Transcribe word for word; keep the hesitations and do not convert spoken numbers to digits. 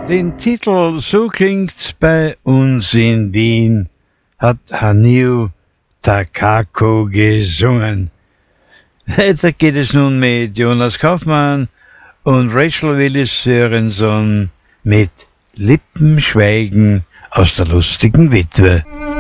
Den Titel "So klingt's bei uns in Wien" hat Hanyu Takako gesungen. Weiter geht es nun mit Jonas Kaufmann und Rachel Willis Sörenson mit Lippen schweigen aus der lustigen Witwe.